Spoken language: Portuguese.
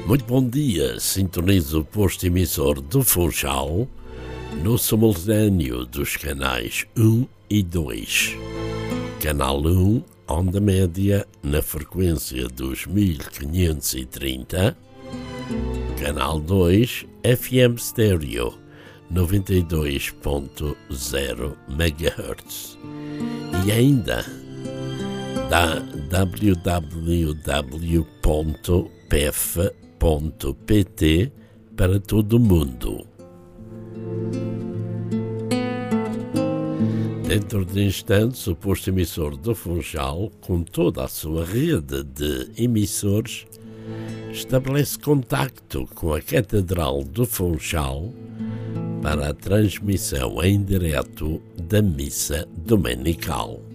Muito bom dia, sintonizo o posto emissor do Funchal no simultâneo dos canais 1 e 2. Canal 1, onda média, na frequência dos 1530. Canal 2, FM Stereo, 92.0 MHz. E ainda da www.pef.pt para todo o mundo. Dentro de instantes, o posto emissor do Funchal, com toda a sua rede de emissores, estabelece contacto com a Catedral do Funchal para a transmissão em direto da missa dominical.